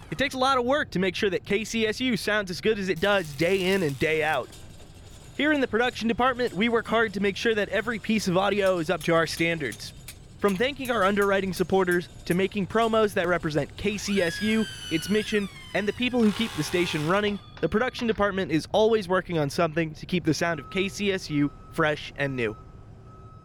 It takes a lot of work to make sure that KCSU sounds as good as it does day in and day out. Here in the production department, we work hard to make sure that every piece of audio is up to our standards. From thanking our underwriting supporters to making promos that represent KCSU, its mission, and the people who keep the station running, the production department is always working on something to keep the sound of KCSU fresh and new.